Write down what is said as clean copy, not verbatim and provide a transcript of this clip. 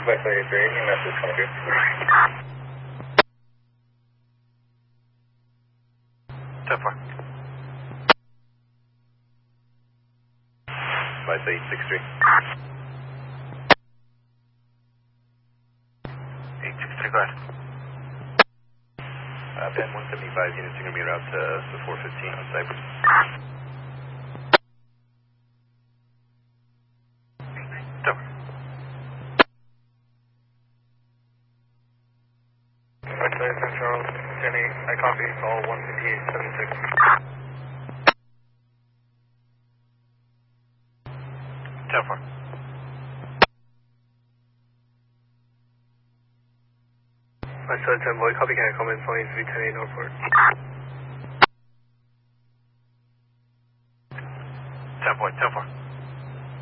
By 33, new message 22. Step 4. By 863. 863, go ahead. Band 175 units are going to be route to the 415 on Cypress. Step 4. West Side St. Charles, 10-8, I copy, call 15876. Step 4. West Side 10 boy, copy, can I come in, Plains V 10-8 Northport. Step 4.